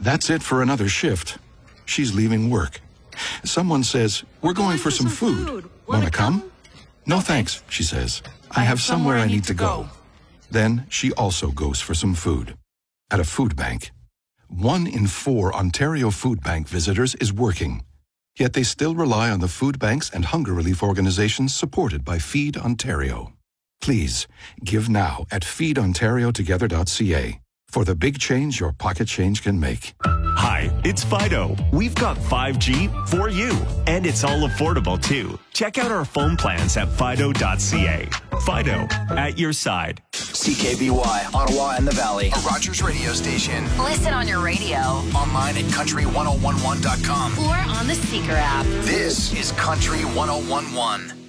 That's it for another shift. She's leaving work. Someone says, "We're going for some food. Want to come?" "No, thanks," she says. "I have somewhere I need to go." Then she also goes for some food. At a food bank. 1 in 4 Ontario Food Bank visitors is working. Yet they still rely on the food banks and hunger relief organizations supported by Feed Ontario. Please, give now at feedontariotogether.ca for the big change your pocket change can make. Hi, it's Fido. We've got 5G for you, and it's all affordable too. Check out our phone plans at fido.ca. Fido, at your side. CKBY, Ottawa and the Valley, a Rogers radio station. Listen on your radio. Online at country1011.com. Or on the Seeker app. This is Country 1011.